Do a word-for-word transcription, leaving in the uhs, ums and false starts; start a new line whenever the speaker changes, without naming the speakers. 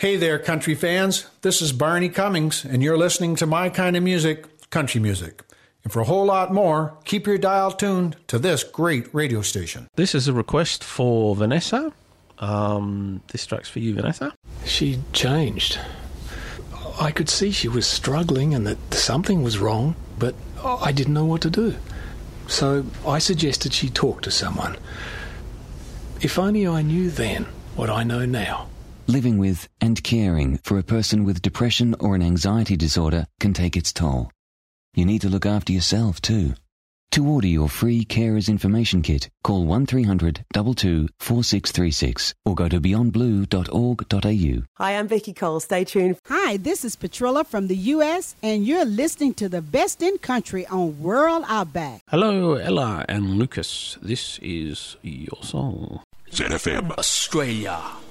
Hey there, country fans. This is Barney Cummings, and you're listening to my kind of music, country music. And for a whole lot more, keep your dial tuned to this great radio station.
This is a request for Vanessa. Um, this track's for you, Vanessa.
She changed. I could see she was struggling and that something was wrong, but I didn't know what to do. So I suggested she talk to someone. If only I knew then what I know now.
Living with and caring for a person with depression or an anxiety disorder can take its toll. You need to look after yourself too. To order your free Carers Information Kit, call one three hundred two two four six three six or go to beyond blue dot org dot a u.
Hi, I'm Vicky Cole. Stay tuned.
Hi, this is Petrilla from the U S, and you're listening to the best in country on World Outback.
Hello, Ella and Lucas. This is your song.
Z F M
Australia.